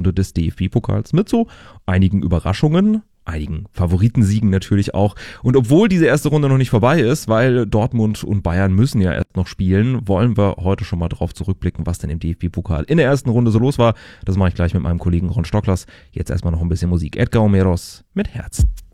Runde des DFB-Pokals mit so einigen Überraschungen, einigen Favoritensiegen natürlich auch. Und obwohl diese erste Runde noch nicht vorbei ist, weil Dortmund und Bayern müssen ja erst noch spielen, wollen wir heute schon mal drauf zurückblicken, was denn im DFB-Pokal in der ersten Runde so los war. Das mache ich gleich mit meinem Kollegen Ron Stocklers. Jetzt erstmal noch ein bisschen Musik. Edgar Omeros mit Herzen.